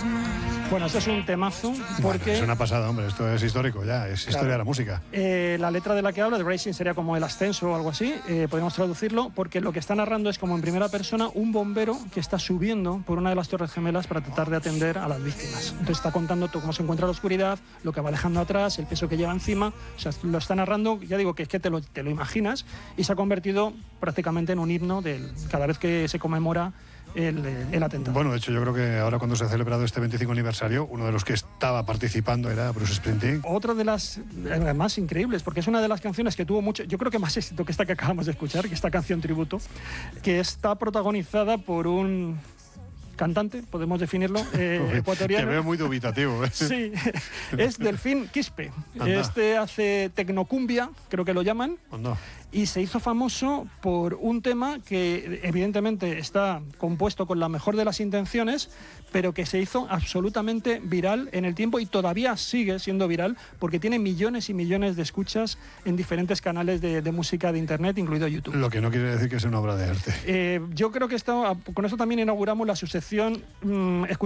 Bueno, este es un temazo porque... Bueno, es una pasada, hombre, esto es histórico ya, es historia de la música. La letra de la que habla, de Rising, sería como el ascenso o algo así, podemos traducirlo, porque lo que está narrando es como en primera persona un bombero que está subiendo por una de las Torres Gemelas para tratar de atender a las víctimas. Entonces está contando todo cómo se encuentra la oscuridad, lo que va dejando atrás, el peso que lleva encima, o sea, lo está narrando, ya digo que es que te lo imaginas, y se ha convertido prácticamente en un himno cada vez que se conmemora el atentado. Bueno, de hecho, yo creo que ahora cuando se ha celebrado este 25 aniversario, uno de los que estaba participando era Bruce Springsteen. Otra de las más increíbles, porque es una de las canciones que tuvo mucho, yo creo que más éxito que esta que acabamos de escuchar, que esta canción tributo, que está protagonizada por un cantante, podemos definirlo, ecuatoriano. Te veo muy dubitativo, ¿eh? Sí, es Delfín Quispe. Anda. Este hace tecnocumbia, creo que lo llaman. Anda. Y se hizo famoso por un tema que evidentemente está compuesto con la mejor de las intenciones, pero que se hizo absolutamente viral en el tiempo y todavía sigue siendo viral porque tiene millones y millones de escuchas en diferentes canales de música de internet, incluido YouTube. Lo que no quiere decir que sea una obra de arte. Yo creo que con esto también inauguramos la sucesión